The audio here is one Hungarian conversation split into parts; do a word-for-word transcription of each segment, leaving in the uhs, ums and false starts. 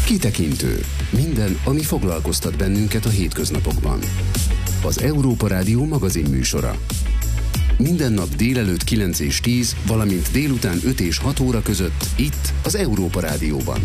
Kitekintő. Minden, ami foglalkoztat bennünket a hétköznapokban. Az Európa Rádió magazinműsora. Minden nap délelőtt kilenc és tíz, valamint délután öt és hat óra között itt az Európa Rádióban.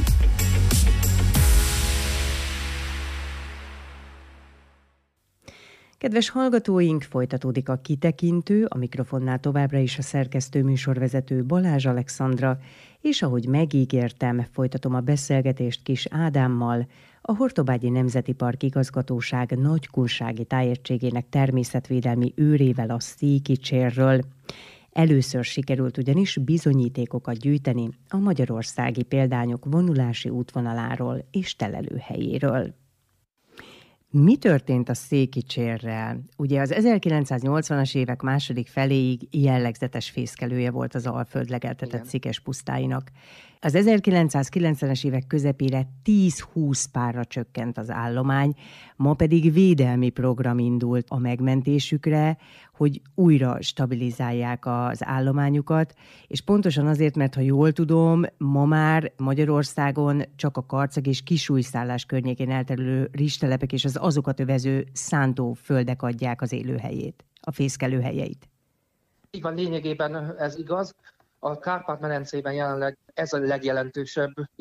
Kedves hallgatóink, folytatódik a Kitekintő, a mikrofonnál továbbra is a szerkesztő műsorvezető Balázs Alexandra, és ahogy megígértem, folytatom a beszélgetést Kis Ádámmal, a Hortobágyi Nemzeti Park Igazgatóság nagykunsági tájegységének természetvédelmi őrével, a székicsérről. Először sikerült ugyanis bizonyítékokat gyűjteni a magyarországi példányok vonulási útvonaláról és telelőhelyéről. Mi történt a székicsérrel? Ugye az ezerkilencszáznyolcvanas évek második feléig jellegzetes fészkelője volt az Alföld legeltetett szikes pusztáinak. Az ezerkilencszázkilencvenes évek közepére tíz-húsz párra csökkent az állomány, ma pedig védelmi program indult a megmentésükre, hogy újra stabilizálják az állományukat, és pontosan azért, mert ha jól tudom, ma már Magyarországon csak a Karcag és Kisújszállás környékén elterülő rizstelepek és az azokat övező szántóföldek adják az élőhelyét, a fészkelőhelyeit. Így van, lényegében ez igaz. A Kárpát-medencében jelenleg ez a legjelentősebb